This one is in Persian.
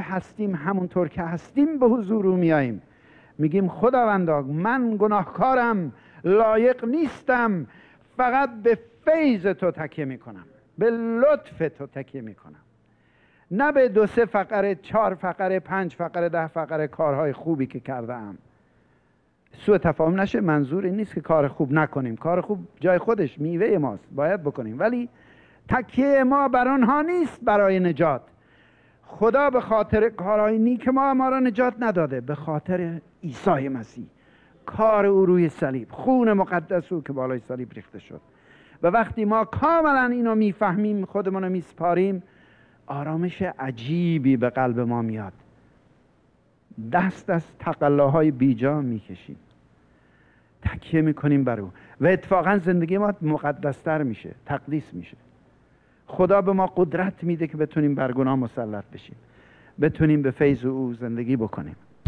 هستیم همونطور که هستیم به حضور او میاییم، میگیم خداوندا من گناهکارم، لایق نیستم، فقط به فیض تو تکیه میکنم، به لطف تو تکیه میکنم، نه به 2 3 فقره 4 فقره 5 فقره 10 فقره کارهای خوبی که کردم. سوء تفاهم نشه، منظور این نیست که کار خوب نکنیم، کار خوب جای خودش میوه ماست باید بکنیم، ولی تکیه ما بر آنها نیست برای نجات. خدا به خاطر کارهای نیک ما را نجات نداده، به خاطر عیسی مسیح، کار او روی صلیب، خون مقدس او که بالای صلیب ریخته شد. و وقتی ما کاملا اینو میفهمیم، خودمون رو میسپاریم، آرامش عجیبی به قلب ما میاد، دست از تقلاهای بیجا میکشیم، تکیه میکنیم بر او و اتفاقا زندگی ما مقدستر میشه، تقدیس میشه. خدا به ما قدرت میده که بتونیم بر گناه مسلط بشیم، بتونیم به فیض او زندگی بکنیم.